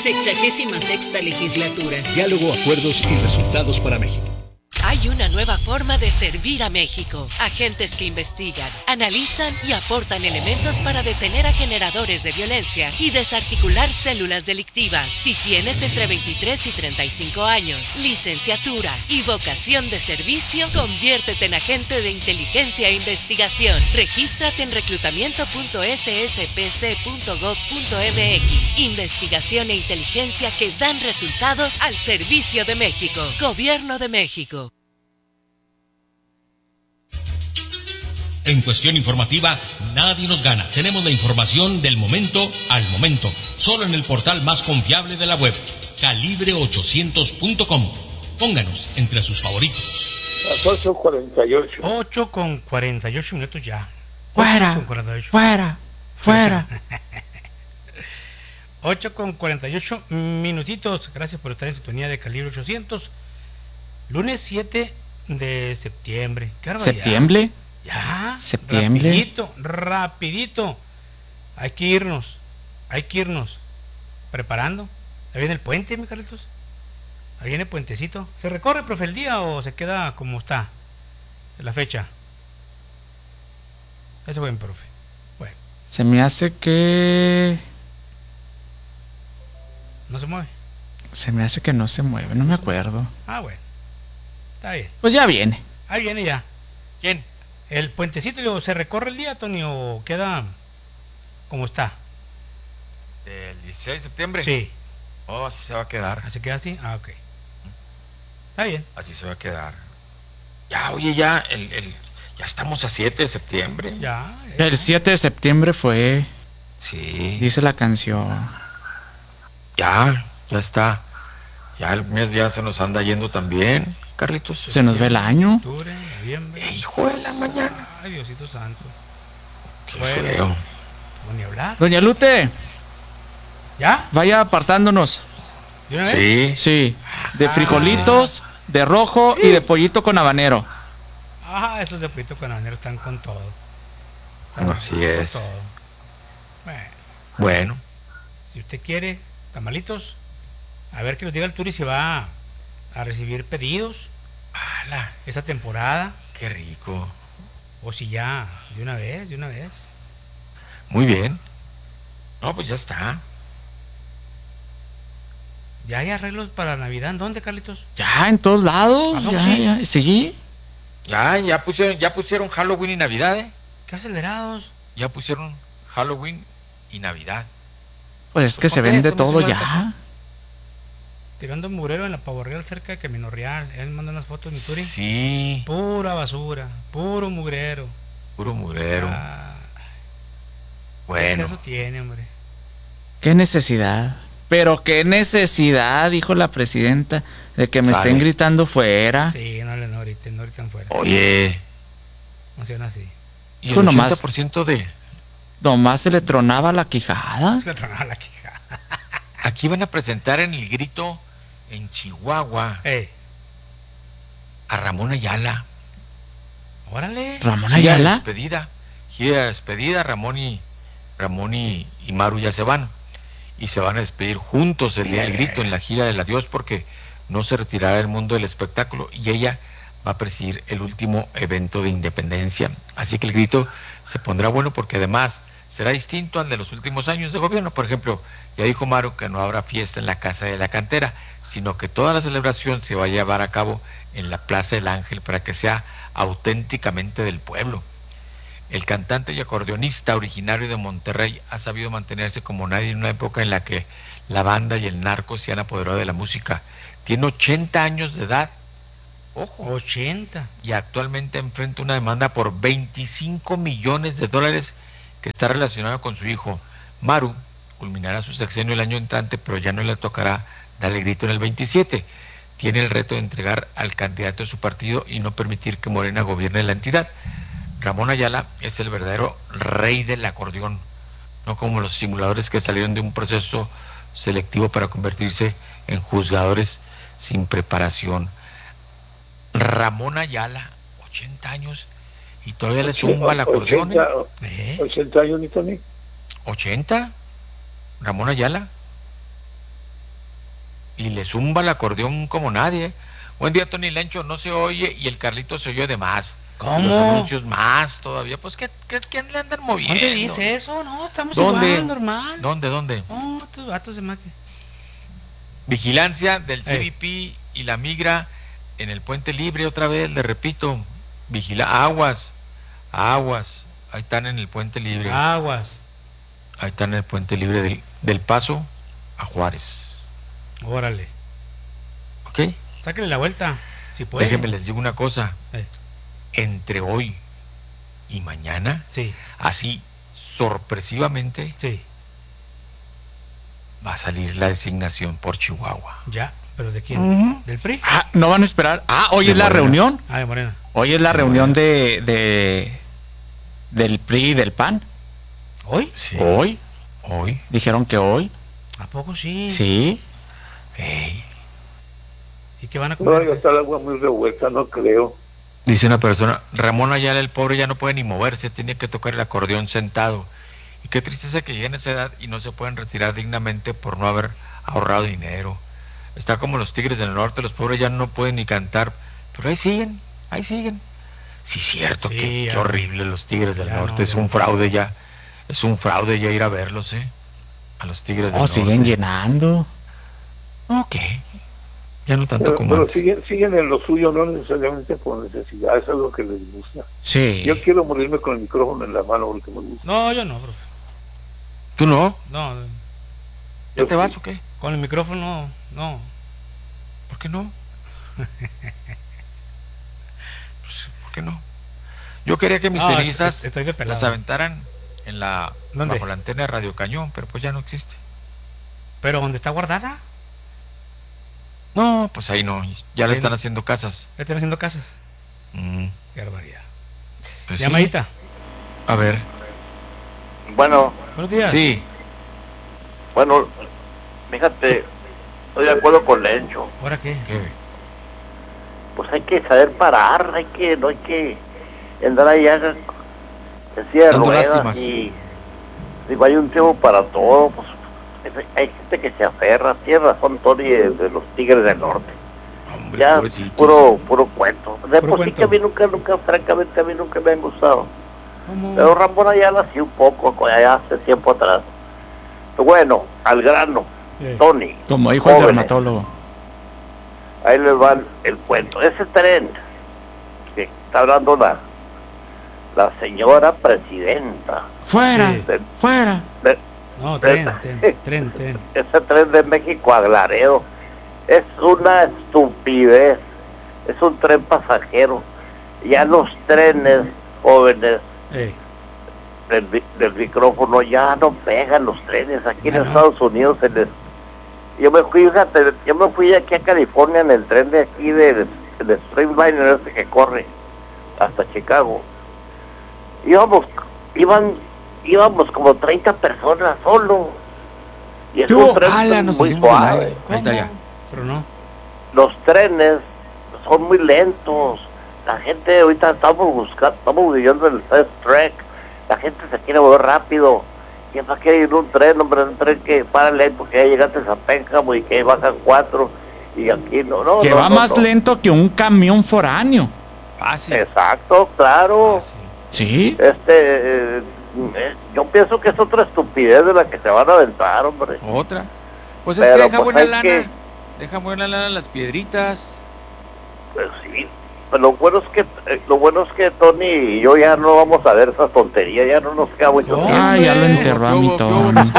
66ª legislatura. Diálogo, acuerdos y resultados para México. Hay una nueva forma de servir a México. Agentes que investigan, analizan y aportan elementos para detener a generadores de violencia y desarticular células delictivas. Si tienes entre 23 y 35 años, licenciatura y vocación de servicio, conviértete en agente de inteligencia e investigación. Regístrate en reclutamiento.sspc.gov.mx. Investigación e inteligencia que dan resultados al servicio de México. Gobierno de México. En cuestión informativa, nadie nos gana. Tenemos la información del momento al momento, solo en el portal más confiable de la web, calibre800.com. Pónganos entre sus favoritos. Las 8:48. 8:48 minutos ya. Fuera, 8:48 minutitos. Gracias por estar en sintonía de Calibre 800. Lunes 7 de septiembre. ¿Qué barbaridad? ¿Septiembre? Ya, septiembre. Rapidito. Hay que irnos preparando. Ahí viene el puente, mi Carlitos. Ahí viene el puentecito. ¿Se recorre, profe, el día o se queda como está la fecha? Ese buen, profe. Bueno. Se me hace que... ¿No se mueve? Se me hace que no se mueve, no me acuerdo. Ah, bueno. Está bien. Pues ya viene. Ahí viene ya. ¿Quién? El puentecito, digo, ¿se recorre el día, Tony, o queda como está? ¿El 16 de septiembre? Sí. Oh, así se va a quedar. ¿Se queda así? Ah, ok. Está bien. Así se va a quedar. Ya, oye, ya estamos a 7 de septiembre. Ya. El 7 de septiembre fue... Sí. Dice la canción. Ya está. Ya el mes ya se nos anda yendo también, Carlitos. Se nos ve el año. Octubre, noviembre. Hijo de la mañana. Ay, Diosito santo. Qué feo. No ni hablar. Doña Lute. ¿Ya? Vaya apartándonos. ¿De una vez? Sí. De frijolitos, de rojo y de pollito con habanero. Ajá, esos de pollito con habanero están con todo. Así es. Con todo. Bueno. Si usted quiere tamalitos, a ver que nos diga el Turi si va a recibir pedidos. ¡Hala! Esta temporada. Qué rico. O si ya, de una vez. Muy bien. No, pues ya está. ¿Ya hay arreglos para Navidad? ¿Dónde, Carlitos? Ya, en todos lados. ¿Ah, Ya, sí? ya. ¿Sí? Ya pusieron Halloween y Navidad, ¿eh? ¿Qué acelerados? Ya pusieron Halloween y Navidad. Pues es que se vende todo ya. Tirando un murero en la Pavo Real cerca de Camino Real. Él manda unas fotos, mi Turi. Sí. Pura basura, puro mugrero. Puro mugrero. Bueno. ¿Qué caso tiene, hombre? Qué necesidad. Pero qué necesidad, dijo la presidenta, de que me estén gritando fuera. Sí, no ahorita fuera. Oye. No sean así. ¿Y el 80% de...? Nomás se le tronaba la quijada. Se le tronaba la quijada. Aquí van a presentar en El Grito, en Chihuahua, a Ramón Ayala. Órale. ¿Ramón Ayala? Gira de despedida, Ramón y Maru ya se van. Y se van a despedir juntos el día del Grito en la gira del adiós, porque no se retirará del mundo del espectáculo y ella va a presidir el último evento de independencia. Así que el Grito se pondrá bueno, porque además será distinto al de los últimos años de gobierno. Por ejemplo, ya dijo Maru que no habrá fiesta en la Casa de la Cantera, sino que toda la celebración se va a llevar a cabo en la Plaza del Ángel para que sea auténticamente del pueblo. El cantante y acordeonista originario de Monterrey ha sabido mantenerse como nadie en una época en la que la banda y el narco se han apoderado de la música. Tiene 80 años de edad. Ojo. 80. Y actualmente enfrenta una demanda por $25 millones que está relacionada con su hijo. Maru culminará su sexenio el año entrante, pero ya no le tocará darle el grito en el 27. Tiene el reto de entregar al candidato de su partido y no permitir que Morena gobierne la entidad. Ramón Ayala es el verdadero rey del acordeón, no como los simuladores que salieron de un proceso selectivo para convertirse en juzgadores sin preparación. Ramón Ayala, 80 años, y todavía le zumba el acordeón. 80 años, ni Tony. 80, Ramón Ayala. y le zumba el acordeón como nadie. Buen día, Tony Lencho, no se oye y el Carlito se oye de más. ¿Cómo? Los anuncios más todavía. Pues, ¿qué le andan moviendo? ¿Dónde dice eso? No, estamos ¿Dónde? igual, normal. ¿Dónde? No, estos vatos se maque. Vigilancia del CBP y la migra en el Puente Libre otra vez, le repito. Aguas. Ahí están en el Puente Libre. Aguas. Ahí están en el Puente Libre del Paso a Juárez. Órale. ¿Ok? Sáquenle la vuelta, si puede. Déjenme les digo una cosa. Entre hoy y mañana, sí, así sorpresivamente, sí, va a salir la designación por Chihuahua. Ya, pero ¿de quién? ¿Del PRI? No van a esperar. Hoy es la reunión. De Morena. Hoy es la reunión del PRI y del PAN. ¿Hoy? Sí. Hoy. Dijeron que hoy. ¿A poco sí? Sí. ¿Y qué van a No, comer? ya está el agua muy revuelta, no creo. Dice una persona, Ramón Ayala, el pobre, ya no puede ni moverse, tiene que tocar el acordeón sentado. Y qué tristeza que lleguen a esa edad y no se pueden retirar dignamente por no haber ahorrado dinero. Está como los Tigres del Norte, los pobres ya no pueden ni cantar, pero ahí siguen. Sí, cierto, Sí, qué horrible los Tigres del Norte, no, es un fraude ya. Es un fraude ya ir a verlos, a los Tigres del Norte. Siguen llenando. Ok. Ya no tanto como pero antes. siguen en lo suyo, no necesariamente por necesidad, es algo que les gusta. Sí. Yo quiero morirme con el micrófono en la mano porque me gusta. No, yo no, profe. ¿Tú no? No. ¿Ya te vas o qué? Con el micrófono, no. ¿Por qué no? Pues, ¿por qué no? Yo quería que mis cenizas estoy de pelado. las aventaran en ¿Dónde? bajo la antena de Radio Cañón, pero pues ya no existe. ¿Pero dónde está guardada? No, pues ahí no, ya le están haciendo casas. ¿Ya están haciendo casas? Qué barbaridad. Pues Llamadita. Sí. A ver. Bueno. Buenos días. Sí. Bueno, fíjate, estoy de acuerdo con Lencho. ¿Ahora qué? Pues hay que saber parar, no hay que andar allá en silla de ruedas y digo, hay un tiempo para todo, pues hay gente que se aferra, tiene razón Tony de los Tigres del Norte. Hombre, ya pobrecito. puro cuento. De por sí que a mí nunca, francamente a mí nunca me han gustado. ¿Cómo? Pero Ramón Ayala sí un poco, allá hace tiempo atrás. Pero bueno, al grano, Tony. Como dijo el dermatólogo. Ahí les va el cuento. Ese tren que está hablando la señora presidenta. Fuera, fuera. No, tren. Ese tren de México a Laredo es una estupidez. Es un tren pasajero. Ya los trenes jóvenes del micrófono ya no pegan los trenes. Aquí en Estados Unidos yo me fui aquí a California en el tren de aquí del Streamliner ese que corre hasta Chicago. Íbamos como 30 personas solo. Y es un tren muy suave. Ahí está ya. Pero no. Los trenes son muy lentos. La gente ahorita estamos viviendo el fast track. La gente se quiere mover rápido. ¿Quién va a querer ir en un tren, hombre? Un tren que párale ahí porque ya llegaste a Pénjamo y que bajan 4 y aquí no. Que va más lento que un camión foráneo. Fácil. Exacto, claro. Sí. Yo pienso que es otra estupidez de la que se van a aventar, hombre. Otra. Pues es que deja buena lana. Deja buena lana las piedritas. Pues sí. Lo bueno es que Tony y yo ya no vamos a ver esa tontería, ya no nos queda mucho tiempo. Ya lo enterró a mi Tony.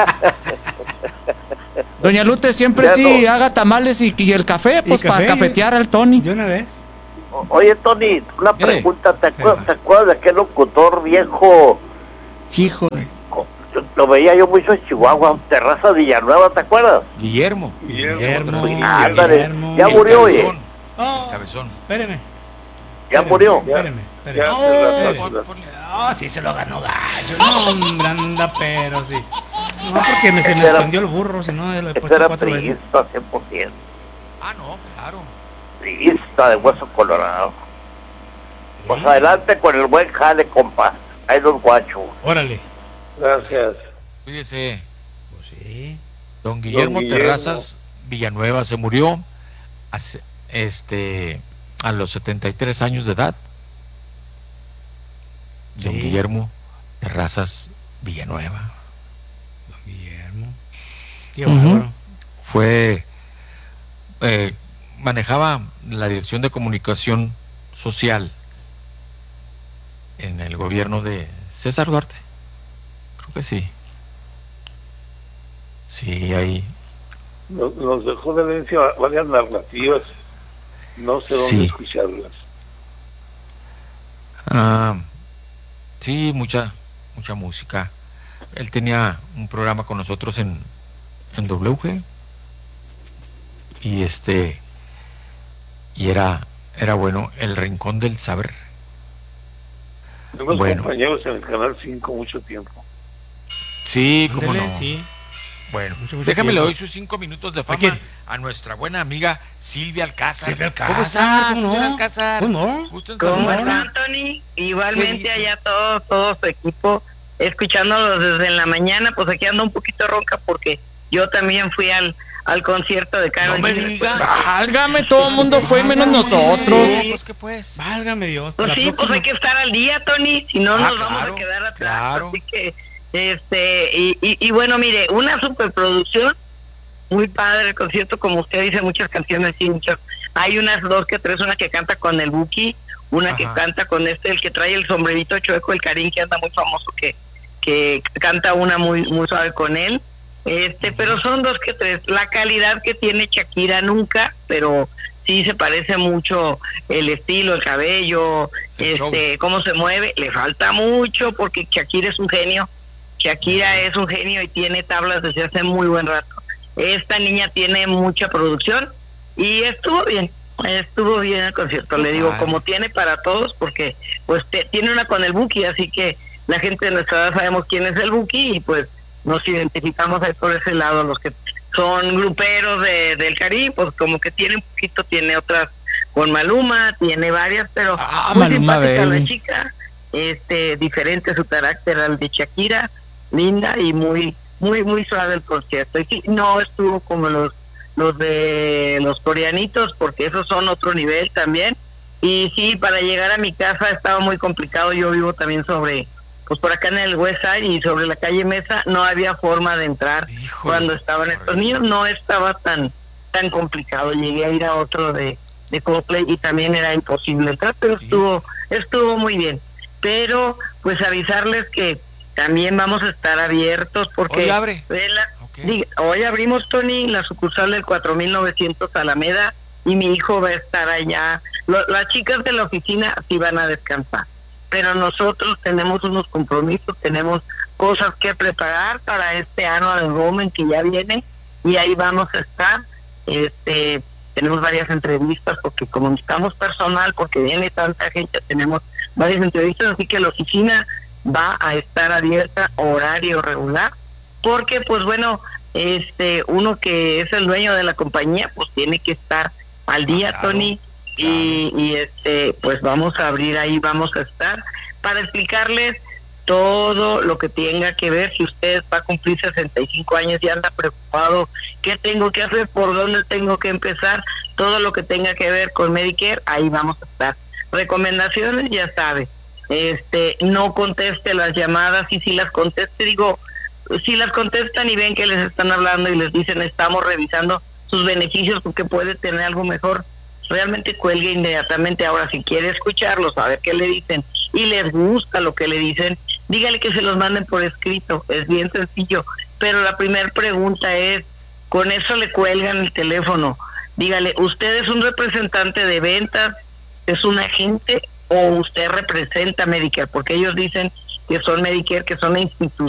Doña Lute siempre ya sí haga tamales y el café, pues para cafetear al Tony. ¿De una vez? Oye, Tony, una pregunta, ¿te acuerdas de aquel locutor viejo? Hijo. Lo veía yo mucho en Chihuahua, Terraza Villanueva, ¿te acuerdas? Guillermo. Ándale, ya murió, oye. Cabezón. Espéreme. ¿Ya murió? Espéreme. Sí se lo ganó gallo. No, hombre, anda, pero sí. No, porque se me escondió el burro, si no, lo he puesto 4 veces. 100%. No, claro. Lista de hueso colorado. Pues adelante con el buen jale, compa. Ahí los guachos. Órale. Gracias. Cuídese. Pues sí. Don Guillermo Terrazas Villanueva se murió a los 73 años de edad. Don Guillermo Terrazas Villanueva. Don Guillermo. Qué bárbaro. Fue manejaba la dirección de comunicación social en el gobierno de César Duarte. Creo que sí. Sí, ahí. Nos dejó de herencia varias narrativas. No sé dónde escucharlas. Sí, mucha música. Él tenía un programa con nosotros en WG. Y era bueno, El Rincón del Saber. Fuimos compañeros en el Canal 5 mucho tiempo. Sí, cómo no. Sí. Bueno, mucho déjame le tiempo. doy sus 5 minutos de fama a nuestra buena amiga Silvia Alcázar. ¿Cómo estás, Silvia Alcázar? ¿Cómo están, Tony? Igualmente allá todo su equipo, escuchándolos desde la mañana. Pues aquí ando un poquito ronca porque yo también fui al concierto de Karol G. No me digas. Válgame, todo el mundo fue menos nosotros. Válgame Dios. Pues sí, pues hay que estar al día, Tony, si no nos vamos claro, a quedar atrás. claro. Así que, y bueno, mire, una superproducción, muy padre el concierto, como usted dice, muchas canciones, sí, muchas. Hay unas 2 que 3, una que canta con el Buki, una que canta con el que trae el sombrerito chueco, el Karim, que anda muy famoso, que canta una muy suave con él. Pero son 2 que 3. La calidad que tiene Shakira nunca, pero sí se parece mucho el estilo, el cabello, cómo se mueve. Le falta mucho porque Shakira es un genio. Shakira es un genio y tiene tablas desde hace muy buen rato. Esta niña tiene mucha producción y estuvo bien el concierto. Le digo, como tiene para todos, porque pues tiene una con el Buki, así que la gente de nuestra edad sabemos quién es el Buki y pues nos identificamos ahí por ese lado. Los que son gruperos del Caribe, pues como que tiene un poquito, tiene otras con Maluma, tiene varias, pero muy Maluma, simpática baby. la chica, diferente su carácter al de Shakira, linda y muy suave el concierto. Y sí, no estuvo como los de los coreanitos, porque esos son otro nivel también. Y sí, para llegar a mi casa estaba muy complicado. Yo vivo también pues por acá en el West Side, y sobre la calle Mesa no había forma de entrar. Cuando estaban estos niños, no estaba tan complicado. Llegué a ir a otro de Coldplay y también era imposible entrar, pero estuvo muy bien. Pero pues avisarles que también vamos a estar abiertos porque hoy abre. Hoy abrimos, Tony, la sucursal del 4900 Alameda, y mi hijo va a estar allá. Las chicas de la oficina sí van a descansar, pero nosotros tenemos unos compromisos, tenemos cosas que preparar para este annual enrollment que ya viene, y ahí vamos a estar. Tenemos varias entrevistas porque como necesitamos personal, porque viene tanta gente, tenemos varias entrevistas, así que la oficina va a estar abierta horario regular, porque pues bueno, uno que es el dueño de la compañía pues tiene que estar al día, claro, Tony, claro. Y pues vamos a abrir ahí, vamos a estar para explicarles todo lo que tenga que ver. Si usted va a cumplir 65 años y anda preocupado, ¿qué tengo que hacer? ¿Por dónde tengo que empezar? Todo lo que tenga que ver con Medicare, ahí vamos a estar. Recomendaciones, ya sabe, no conteste las llamadas, y si las conteste, si las contestan y ven que les están hablando y les dicen estamos revisando sus beneficios porque puede tener algo mejor, realmente cuelgue inmediatamente. Ahora, si quiere escucharlos, a ver qué le dicen y les gusta lo que le dicen, dígale que se los manden por escrito. Es bien sencillo, pero la primera pregunta es, con eso le cuelgan el teléfono, dígale, ¿usted es un representante de ventas, es un agente o usted representa Medicare? Porque ellos dicen que son Medicare, que son la institución